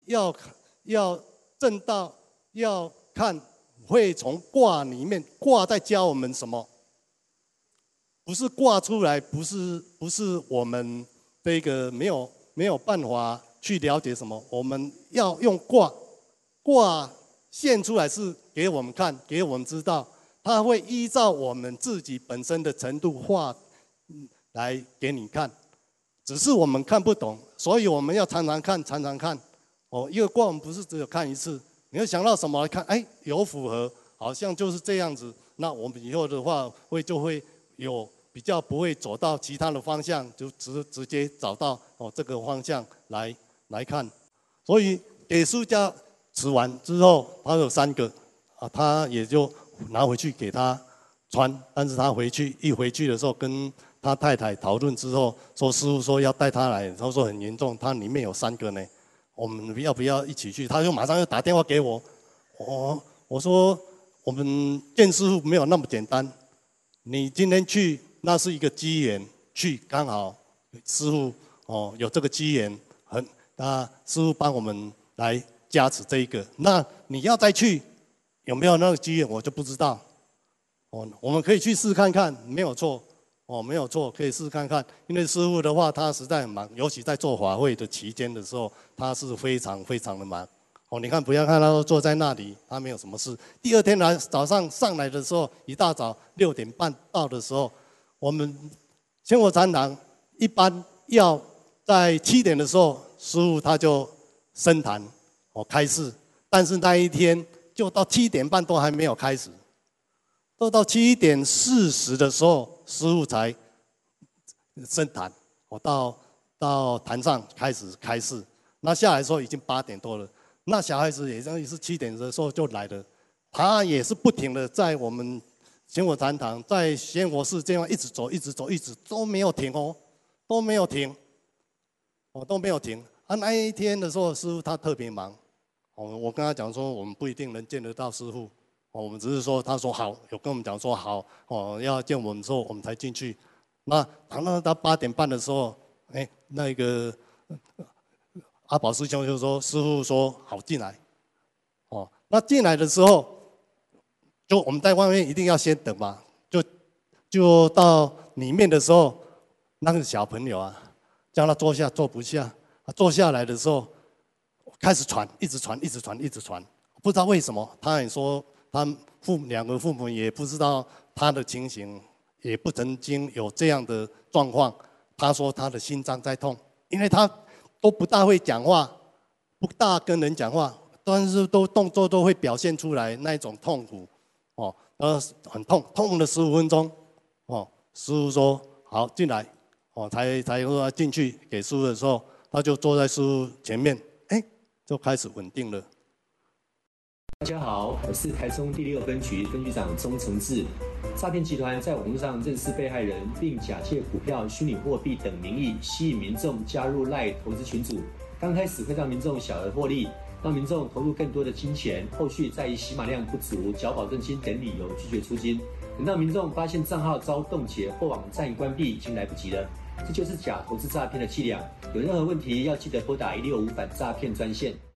要正道，要看会从卦里面，卦在教我们什么？不是卦出来，不是我们这个没有办法去了解什么，我们要用卦现出来是给我们看，给我们知道，它会依照我们自己本身的程度画来给你看，只是我们看不懂，所以我们要常常看，常常看。一个卦我们不是只有看一次，你会想到什么来看？有符合，好像就是这样子。那我们以后的话就会有比较不会走到其他的方向，就直接找到这个方向来看。所以给书家吃完之后，他有3个他也就拿回去给他穿。但是他一回去的时候，跟他太太讨论之后，说师父说要带他来，他说很严重，他里面有3个呢，我们要不要一起去？他就马上又打电话给我，我说我们见师父没有那么简单，你今天去那是一个机缘，去刚好师父有这个机缘，那师父帮我们来加持这一个。那你要再去有没有那个机缘，我就不知道。我们可以去试看看，没有错。没有错，可以试看看。因为师父的话，他实在很忙，尤其在做法会的期间的时候，他是非常非常的忙。你看，不要看他都坐在那里，他没有什么事。第二天早上上来的时候，一大早6点半到的时候，我们千佛禅堂一般要在7点的时候，师父他就升坛开示，但是那一天就到7点半都还没有开始。都到7点40的时候，师父才升坛，到坛上开始开示。那下来的时候已经8点多了。那小孩子也是7点的时候就来了，他也是不停的在我们仙佛禅堂，在仙佛寺这样一直走，一直走，一直都没有停都没有停，都没有停。那一天的时候，师父他特别忙，我跟他讲说，我们不一定能见得到师父。我们只是说，他说好，有跟我们讲说好，要见我们之后，我们才进去。那到8点半的时候，那个阿宝师兄就说，师父说好进来，那进来的时候，就我们在外面一定要先等嘛，就到里面的时候，那个小朋友叫他坐下，坐不下，坐下来的时候，开始传，一直传，一直传，一直传，不知道为什么，他也说。他2个父母也不知道他的情形，也不曾经有这样的状况。他说他的心脏在痛，因为他都不大会讲话，不大跟人讲话，但是动作都会表现出来那一种痛苦，很痛了15分钟，师父说好进来，才说进去给师父的时候，他就坐在师父前面，就开始稳定了。 大家好，我是台中第6分局分局长钟承志。诈骗集团在网络上认识被害人，并假借股票、虚拟货币等名义吸引民众加入赖投资群组。刚开始会让民众小额获利，让民众投入更多的金钱，后续再以洗码量不足、缴保证金等理由拒绝出金。等到民众发现账号遭冻结或网站关闭，已经来不及了。这就是假投资诈骗的伎俩。有任何问题要记得拨打165反诈骗专线。